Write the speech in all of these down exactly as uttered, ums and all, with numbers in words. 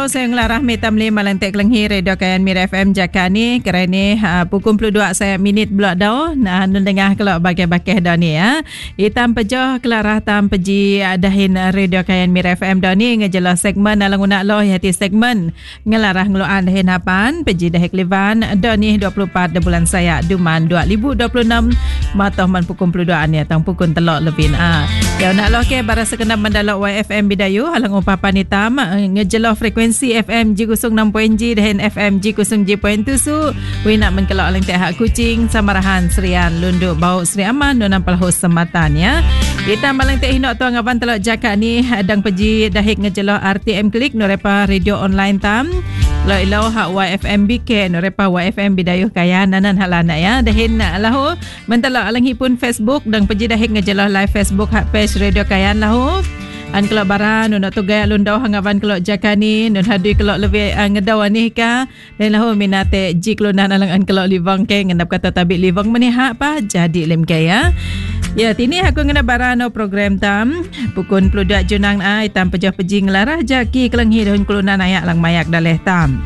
Saya ngelarah metam le malantek lenghi radio kayan Mira F M Jakani kerana uh, pukul dua puluh dua saya minit blok dah nah nundengah kelak bagai-bagai dah ni ya. Hitam pejah kelarah tam peji uh, dahin radio kayan Mira F M dah ni ngejelas segmen alang unak loh hati segmen ngelarah ngeluan dahin hapan peji dah klivan dah ni dua puluh empat bulan saya Duman dua ribu dua puluh enam matah man pukul dua puluh dua ni tang pukul telok lebih ah. Ya nak loh ke bara sekenam mandalok Y F M Bidayu halang upapan hitam uh, ngejelas frekuensi F M G kosong enam poin G dan F M G kosong G poin tujuh wina menkelak alang tehak kucing samarahan Serian Lunduk Bau Seri Aman non nampal hos sematan ya. Kita malang teh hinok tuang aban telok jakak ni adang peji dahik ngejeloh R T M klik norepa radio online tam lo ilau hak Y F M B K norepa Y F M Bidayuh kaya nanan halana ya dahin lahu mentelok alang hipun Facebook dan peji dahik ngejeloh live Facebook hak page radio kaya lahu. An kelok baran nun tu gaya lundau hangavan kelok jakani nun hadui kelok lebih uh, ngedau ni ka dan lahu minate ji kelunan alang an kelok livang ke ngendap kata tabik livang menihak pa jadi lem kaya. Ya tini aku ngena barano program tam pukul dua puluh dua junang ai tam pejah peji ngelarah jaki kelenghi daun kelunan ayak lang mayak daleh tam.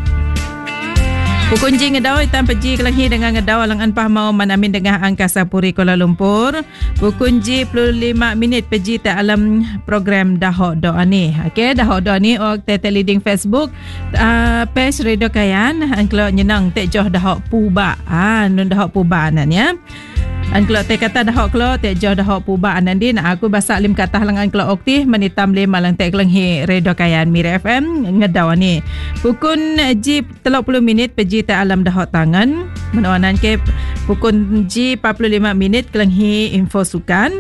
Pukun ji ngedau itam peji kelenghi dengan ngedau alang anpah mau manamin dengan Angkasa Puri Kuala Lumpur. Pukun ji puluh lima minit peji ta alam program Dahok Doa ni. Okey, Dahok Doa ni ok tete leading Facebook uh, page Radio Kayan an kelok nyenang tek joh Dahok Puba. Ah, nun Dahok Puba anan ya. An kelok tek kata Dahok kelok tek joh Dahok Puba anan din aku basak lim kata langan kelok okti menitam lim malang tek kelenghi Radio Kayan Mira F M ngedau ni. Pukun ji tiga puluh minit peji ta alam Dahok tangan menawanan ke pukul ji empat puluh lima minit kelenghi info sukan.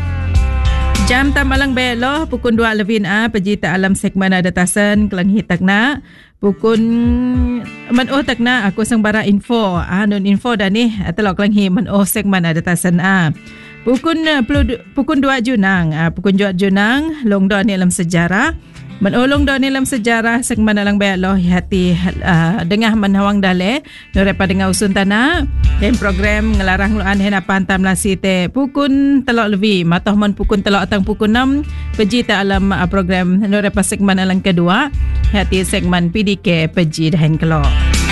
Jam tamalang beloh pukul dua lebih a peji ta alam segmen adatasan kelenghi takna pukul menuh takna aku sang bara info ah non info dah ni telok kelenghi menuh segmen adatasan a pukul pukul dua junang ah pukul dua junang long do ni alam sejarah menulung do ni dalam sejarah segmen alang beloh hati uh, dengah menhawang dale norepa dengan usun tanah dan program ngelarah ngeluan hen apan tam lasi te pukun telok lebih matah mon pukun telok atang pukun enam peji ta alam uh, program norepa segmen alang kedua hati segmen P D K peji dahen kelok.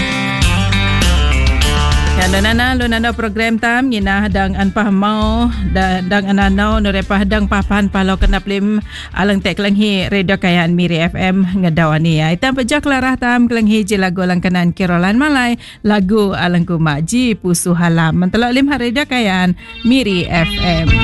Ya lunana lunana program tam ngina dang anpah mau da, dang ananau norepa dang papan palau kenap lim alang tek kelenghi Radio Kayan Miri F M ngedawani ya. Itam pejak larah tam kelenghi ji lagu alang kanan Kirolan Malai lagu alang kumak ji pusu halam mentelok lim Radio Kayan Miri F M.